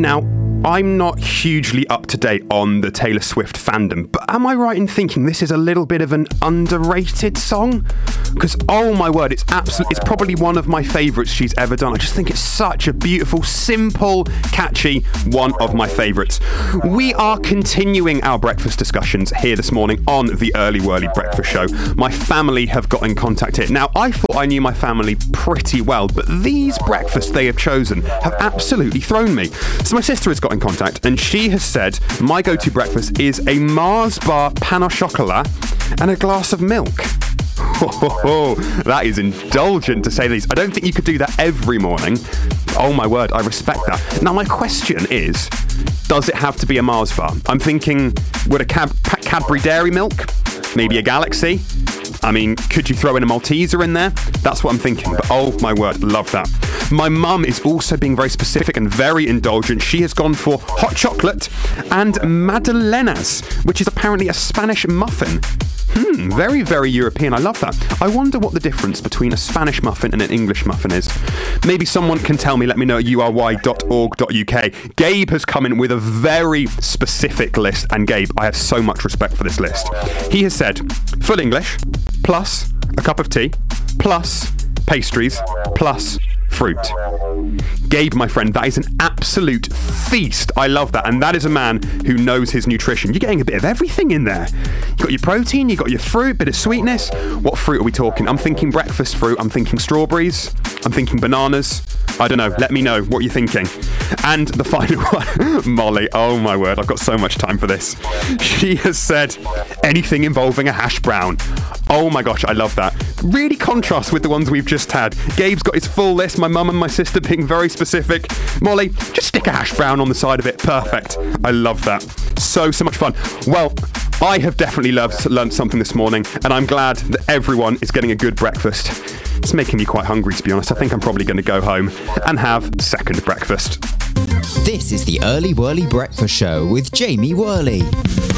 Now, I'm not hugely up to date on the Taylor Swift fandom, but am I right in thinking this is a little bit of an underrated song? Because, oh my word, it's probably one of my favourites she's ever done. I just think it's such a beautiful, simple, catchy one of my favourites. We are continuing our breakfast discussions here this morning on the Early Whirly Breakfast Show. My family have got in contact here. Now, I thought I knew my family pretty well, but these breakfasts they have chosen have absolutely thrown me. So my sister has got in contact and she has said my go-to breakfast is a Mars bar pain au chocolat and a glass of milk. That is indulgent to say the least. I don't think you could do that every morning. Oh my word, I respect that. Now my question is, does it have to be a Mars bar? I'm thinking, would a Cadbury Dairy Milk? Maybe a Galaxy? I mean, could you throw in a Malteser in there? That's what I'm thinking, but oh my word, love that. My mum is also being very specific and very indulgent. She has gone for hot chocolate and Madalenas, which is apparently a Spanish muffin. Very, very European. I love that. I wonder what the difference between a Spanish muffin and an English muffin is. Maybe someone can tell me. Let me know at ury.org.uk. Gabe has come in with a very specific list. And Gabe, I have so much respect for this list. He has said full English, plus a cup of tea, plus pastries, plus fruit. Gabe, my friend, that is an absolute feast. I love that. And that is a man who knows his nutrition. You're getting a bit of everything in there. You've got your protein, you've got your fruit, bit of sweetness. What fruit are we talking? I'm thinking breakfast fruit. I'm thinking strawberries. I'm thinking bananas. I don't know. Let me know what you're thinking. And the final one, Molly. Oh my word, I've got so much time for this. She has said anything involving a hash brown. Oh my gosh, I love that. Really contrasts with the ones we've just had. Gabe's got his full list. My mum and my sister being very specific. Molly, just stick a hash brown on the side of it. Perfect. I love that. So much fun. Well, I have definitely learned something this morning, and I'm glad that everyone is getting a good breakfast. It's making me quite hungry, to be honest. I think I'm probably going to go home and have second breakfast. This is the Early Whirly Breakfast Show with Jamie Whirley.